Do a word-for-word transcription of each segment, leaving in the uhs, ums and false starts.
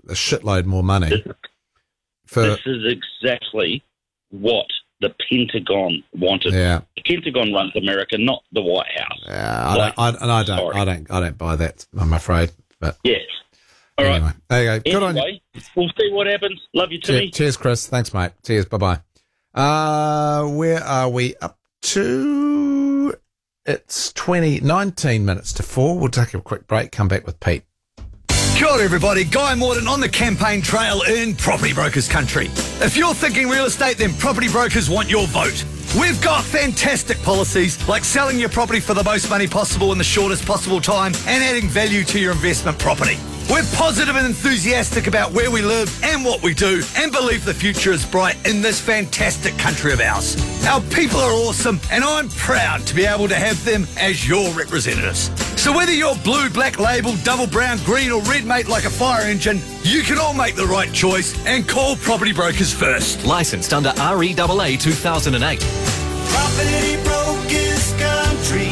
a shitload more money. This, for, this is exactly what the Pentagon wanted. Yeah. The Pentagon runs America, not the White House. Yeah, I like, don't, I, and I don't, sorry. I don't, I don't buy that. I'm afraid. But yes. All anyway, right. there you go. Good on you. Anyway, we'll see what happens. Love you, Timmy. Cheers, cheers, Chris. Thanks, mate. Cheers. Bye bye. Uh, where are we up to? It's twenty, nineteen minutes to four. We'll take a quick break. Come back with Pete. Kia ora everybody, Guy Morton on the campaign trail in Property Brokers country. If you're thinking real estate, then Property Brokers want your vote. We've got fantastic policies like selling your property for the most money possible in the shortest possible time and adding value to your investment property. We're positive and enthusiastic about where we live and what we do and believe the future is bright in this fantastic country of ours. Our people are awesome and I'm proud to be able to have them as your representatives. So whether you're blue, black label, double brown, green or red mate like a fire engine, you can all make the right choice and call Property Brokers first. Licensed under R E A A two thousand eight. Property Brokers country.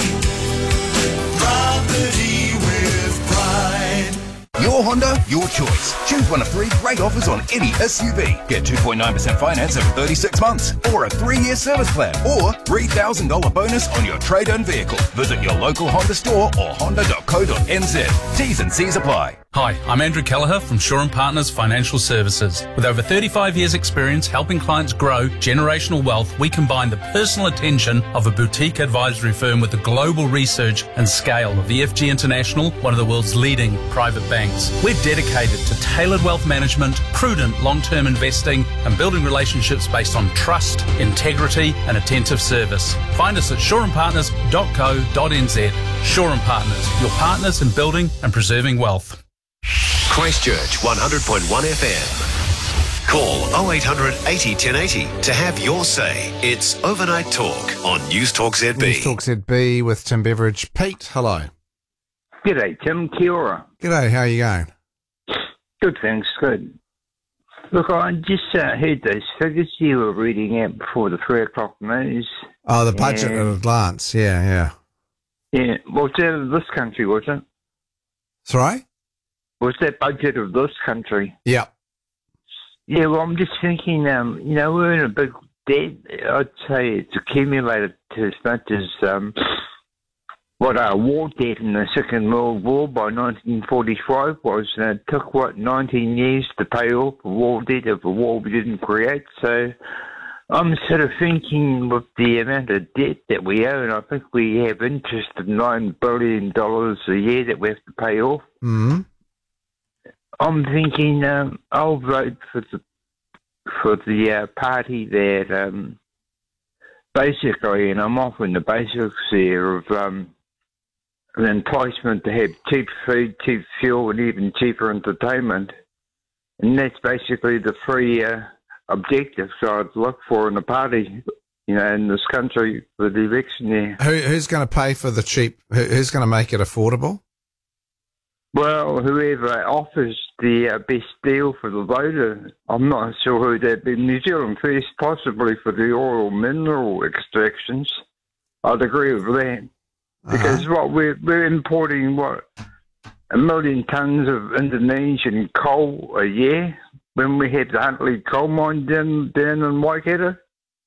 Property with pride. Your Honda, your choice. Choose one of three great offers on any S U V. Get two point nine percent finance over thirty-six months, or a three-year service plan, or three thousand dollars bonus on your trade-in vehicle. Visit your local Honda store or honda dot co dot n z. T's and C's apply. Hi, I'm Andrew Kelleher from Shaw and Partners Financial Services. With over thirty-five years experience helping clients grow generational wealth, we combine the personal attention of a boutique advisory firm with the global research and scale of E F G International, one of the world's leading private banks. We're dedicated to tailored wealth management, prudent long-term investing, and building relationships based on trust, integrity, and attentive service. Find us at shaw and partners dot co dot n z. Shaw and Partners, your partners in building and preserving wealth. Christchurch one hundred point one F M. Call oh eight hundred eighty ten eighty to have your say. It's Overnight Talk on News Talk Z B. News Talk Z B with Tim Beveridge. Pete, hello. G'day, Tim. Kia ora. G'day, how are you going? Good, thanks. Good. Look, I just uh, heard those figures you were reading out before the three o'clock news. Oh, the budget at a glance. Yeah, yeah. Yeah, was that of this country, was it? Sorry? Was that budget of this country? Yep. Yeah, well, I'm just thinking, um, you know, we're in a big debt. I'd say it's accumulated to as much as um, what our war debt in the Second World War by nineteen forty-five was. And it took, what, nineteen years to pay off the war debt of a war we didn't create. So I'm sort of thinking with the amount of debt that we owe, and I think we have interest of nine billion dollars a year that we have to pay off. Mm-hmm. I'm thinking um, I'll vote for the for the uh, party that um, basically, and I'm offering the basics here of um, an enticement to have cheap food, cheap fuel, and even cheaper entertainment, and that's basically the three uh, objectives I'd look for in a party, you know, in this country for the election year. Who, who's going to pay for the cheap? Who, who's going to make it affordable? Well, whoever offers the uh, best deal for the voter, I'm not sure who that'd be. New Zealand First, possibly for the oil mineral extractions. I'd agree with that. Because uh-huh. what we're, we're importing, what, a million tonnes of Indonesian coal a year when we have the Huntley coal mine down, down in Waikato.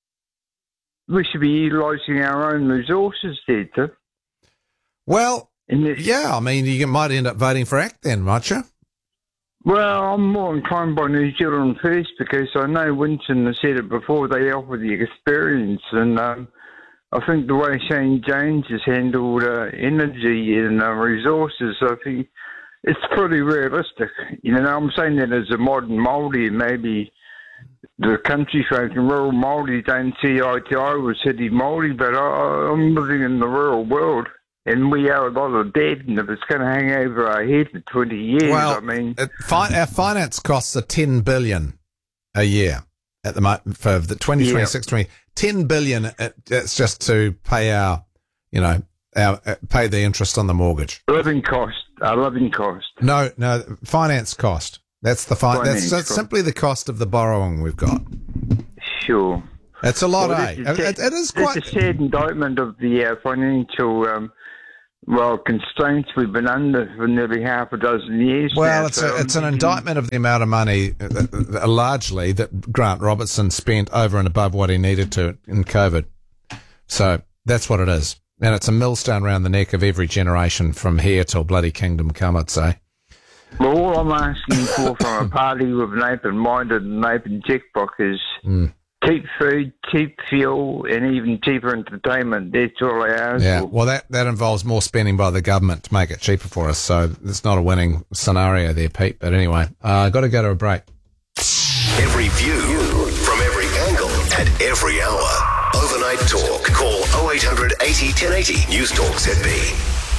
We should be utilising our own resources there, too. Well, yeah, I mean, you might end up voting for ACT then, might you? Well, I'm more inclined by New Zealand First because I know Winston has said it before, they offer the experience. And um, I think the way Shane Jones has handled uh, energy and uh, resources, I think it's pretty realistic. You know, I'm saying that as a modern Māori, maybe the country folk and rural Māori don't see eye to eye with city Māori, but I, I'm living in the rural world. And we owe a lot of debt, and if it's going to hang over our head for twenty years, well, I mean... It, fi- our finance costs are ten billion dollars a year at the moment for the twenty twenty-six twenty. Yeah. ten billion dollars, it, it's just to pay our, you know, our uh, pay the interest on the mortgage. Living cost, our living cost. No, no, finance cost. That's the fi- finance That's, that's cost. simply the cost of the borrowing we've got. Sure. It's a lot, well, eh? It's a, it, it is quite... It's a sad indictment of the uh, financial... Um, well, constraints we've been under for nearly half a dozen years Well, now, it's so a, it's an I'm- indictment of the amount of money, uh, uh, largely, that Grant Robertson spent over and above what he needed to in COVID. So that's what it is. And it's a millstone around the neck of every generation from here till bloody kingdom come, I'd say. Well, all I'm asking for from a party with an open mind and an open checkbook is Mm. cheap food, cheap fuel, and even cheaper entertainment. That's all I ask Yeah, for. well, that, that involves more spending by the government to make it cheaper for us. So it's not a winning scenario there, Pete. But anyway, i uh, got to go to a break. Every view from every angle at every hour. Overnight Talk. Call oh eight hundred eighty ten eighty. News Talk Z B.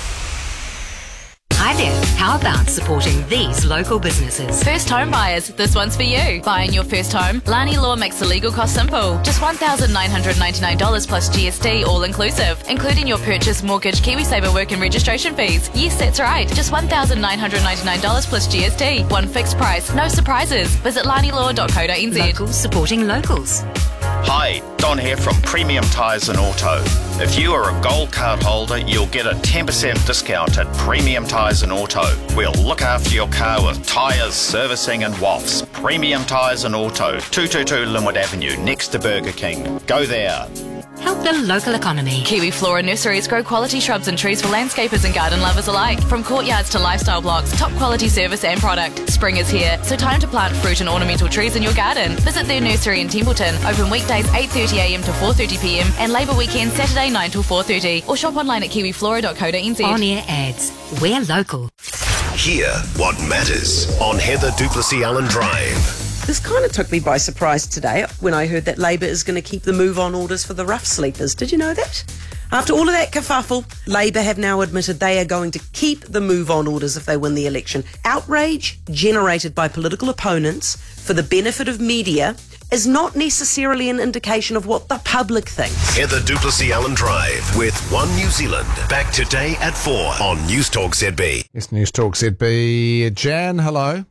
Hi there. How about supporting these local businesses? First home buyers, this one's for you. Buying your first home? Lani Law makes the legal cost simple. Just one thousand nine hundred ninety-nine dollars plus G S T, all inclusive, including your purchase, mortgage, KiwiSaver work and registration fees. Yes, that's right. Just one thousand nine hundred ninety-nine dollars plus G S T. One fixed price, no surprises. Visit lani law dot co dot n z. Locals supporting locals. Hi, Don here from Premium Tyres and Auto. If you are a gold card holder, you'll get a ten percent discount at Premium Tyres and Auto. We'll look after your car with tyres, servicing and wafts. Premium Tyres and Auto, two twenty-two Linwood Avenue, next to Burger King. Go there. Help the local economy. Kiwi Flora Nurseries grow quality shrubs and trees for landscapers and garden lovers alike. From courtyards to lifestyle blocks, top quality service and product. Spring is here, so time to plant fruit and ornamental trees in your garden. Visit their nursery in Templeton, open weekdays eight thirty a m to four thirty p m and Labour weekend Saturday nine till four thirty. Or shop online at kiwi flora dot co dot n z. On-air ads. We're local. Hear what matters on Heather Duplessis Allen Drive. This kind of took me by surprise today when I heard that Labour is going to keep the move-on orders for the rough sleepers. Did you know that? After all of that kerfuffle, Labour have now admitted they are going to keep the move-on orders if they win the election. Outrage generated by political opponents for the benefit of media is not necessarily an indication of what the public thinks. Heather Duplessis Allen Drive with One New Zealand. Back today at four on News Talk Z B. Yes, News Talk Z B. Jan, hello.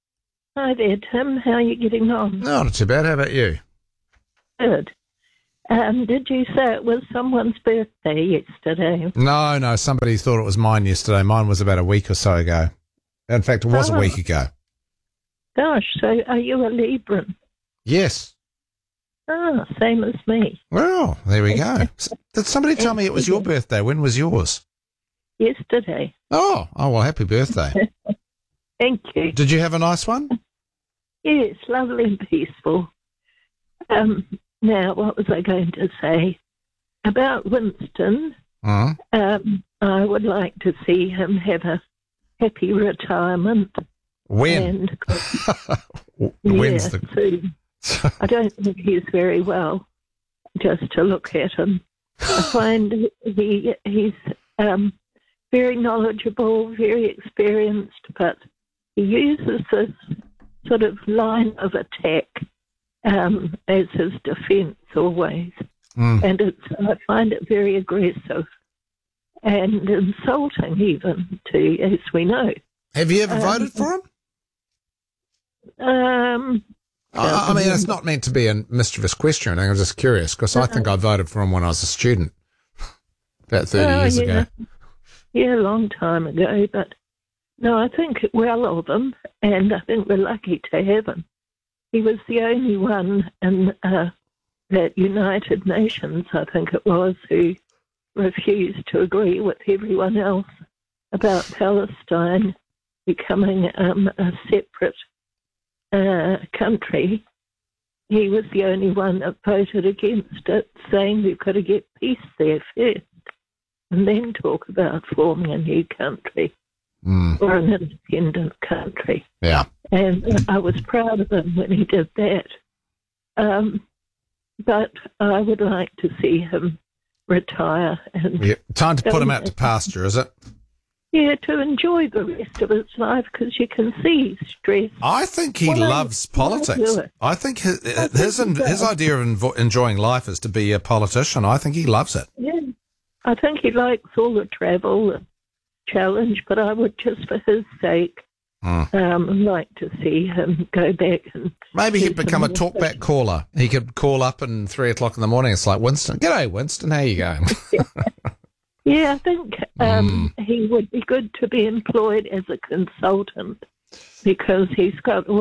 Hi there, Tim. How are you getting on? No, not too bad. How about you? Good. Um, did you say it was someone's birthday yesterday? No, no, somebody thought it was mine yesterday. Mine was about a week or so ago. In fact, it was Oh. a week ago. Gosh, so are you a Libran? Yes. Ah, same as me. Well, there we go. S- Did somebody tell me it was your birthday? When was yours? Yesterday. Oh, oh well, happy birthday. Thank you. Did you have a nice one? Yes, lovely and peaceful. Um, now, what was I going to say? About Winston, Uh-huh. um, I would like to see him have a happy retirement. When? And, When's yeah, the... soon. I don't think he's very well, just to look at him. I find he he's um, very knowledgeable, very experienced, but he uses this sort of line of attack um, as his defence always. Mm. And it's I find it very aggressive and insulting even to, as we know. Have you ever Um, voted for him? Um, I, I mean, it's not meant to be a mischievous question. I'm just curious because I think I voted for him when I was a student about thirty Oh, years yeah. ago. Yeah, a long time ago, but no, I think well of him, and I think we're lucky to have him. He was the only one in uh, that United Nations, I think it was, who refused to agree with everyone else about Palestine becoming um, a separate uh, country. He was the only one that voted against it, saying we've got to get peace there first and then talk about forming a new country Mm. or an independent country. Yeah. And uh, I was proud of him when he did that. Um, but I would like to see him retire and Yeah. Time to put him go out to back- pasture, is it? Yeah, to enjoy the rest of his life, because you can see he's stressed. I think he Why- loves why politics. do it? I think his I his, think he his does. idea of envo- enjoying life is to be a politician. I think he loves it. Yeah, I think he likes all the travel and challenge, but I would just for his sake Mm. um, like to see him go back and Maybe do he'd become a some more talkback caller. He could call up and three o'clock in the morning. It's like, Winston, g'day, Winston, how you going? Yeah, I think um, mm. he would be good to be employed as a consultant because he's got all